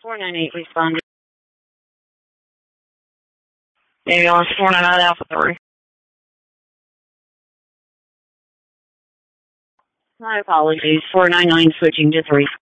498 responded. Ambulance 499 Alpha 3. My apologies. 499 switching to 3.